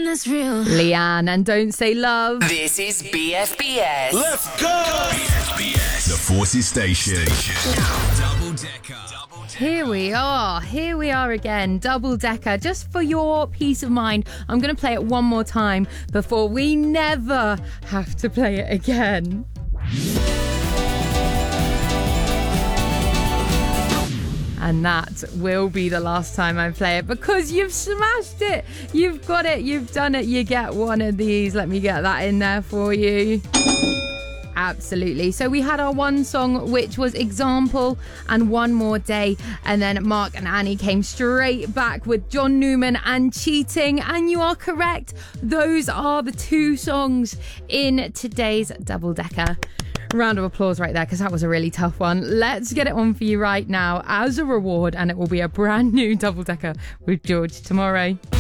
that's real. Leanne and Don't Say Love. This is BFBS. Let's go! BFBS, the Forces Station. Double Decker. Here we are again, Double Decker. Just for your peace of mind, I'm going to play it one more time before we never have to play it again. And that will be the last time I play it because you've smashed it. You've got it. You've done it. You get one of these. Let me get that in there for you. Absolutely. So we had our one song, which was Example and One More Day. And then Mark and Annie came straight back with John Newman and Cheating. And you are correct. Those are the two songs in today's Double Decker. Round of applause right there, because that was a really tough one. Let's get it on for you right now as a reward, and it will be a brand new Double Decker with George tomorrow.